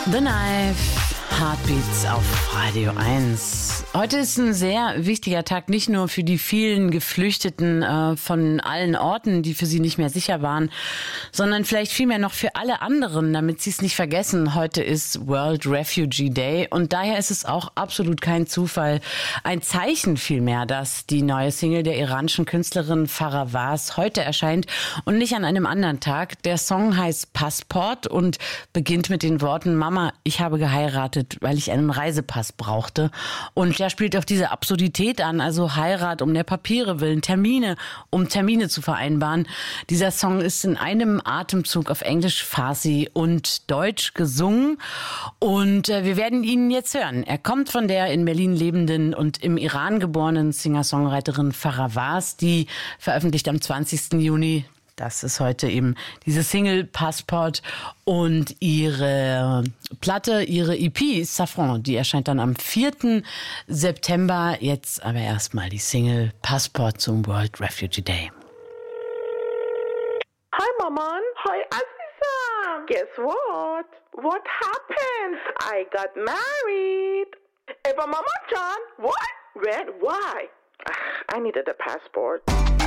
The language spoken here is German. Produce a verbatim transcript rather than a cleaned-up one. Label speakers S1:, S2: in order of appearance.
S1: The Knife, Heartbeats auf Radio eins. Heute ist ein sehr wichtiger Tag, nicht nur für die vielen Geflüchteten äh, von allen Orten, die für sie nicht mehr sicher waren, sondern vielleicht vielmehr noch für alle anderen, damit sie es nicht vergessen. Heute ist World Refugee Day und daher ist es auch absolut kein Zufall, ein Zeichen vielmehr, dass die neue Single der iranischen Künstlerin Farah Waz heute erscheint und nicht an einem anderen Tag. Der Song heißt Passport und beginnt mit den Worten: Mama, ich habe geheiratet, weil ich einen Reisepass brauchte. Und der spielt auf diese Absurdität an, also Heirat um der Papiere willen, Termine, um Termine zu vereinbaren. Dieser Song ist in einem Atemzug auf Englisch, Farsi und Deutsch gesungen und äh, wir werden ihn jetzt hören. Er kommt von der in Berlin lebenden und im Iran geborenen Singer-Songwriterin Farah Waz, die veröffentlicht am zwanzigsten Juni. Das ist heute eben diese Single Passport und ihre Platte, ihre E P Saffron, die erscheint dann am vierten September. Jetzt aber erstmal die Single Passport zum World Refugee Day.
S2: Hi Maman, hi Aziza. Guess what? What happened? I got married. Eva Mama John, what? When? Why? Ugh, I needed a passport.